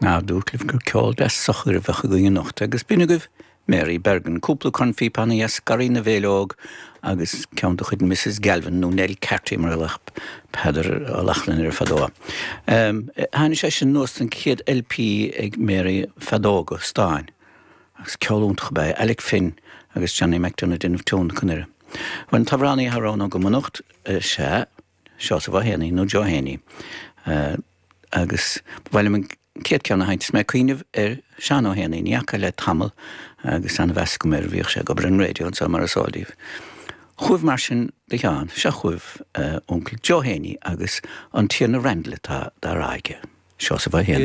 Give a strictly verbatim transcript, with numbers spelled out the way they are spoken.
ná dúclih gur ceol de sochar a bhecha goin nocht agus bína goibh Mary Bergen cúpla confií panna iascarí na bhéileog agus ceanta chud Missus Galvin nó Nell Carty mar lech peidir a lachlan ar fadóa. Hána sé sin nuas an chéad L P ag Mary Fadóga Stáin agus ceolúnta be Alec Finn agus Johnny McDonough dunneh tún chunire. Bhain tabhránaí thrán go manocht sé seo sa bhahéanaí nó Johanny agus bhaile man céad ceanna haint me cuiineh ar sean ó héanaí neacha le tamil agus an bhescom ar bhíoh sé go brenn radio an sa mar a sáildíh. Chuibh mar sin de cheán, se chuibh oncle Johanny agus an tíana rendla tá ráige. Seo sa bhahéanaí.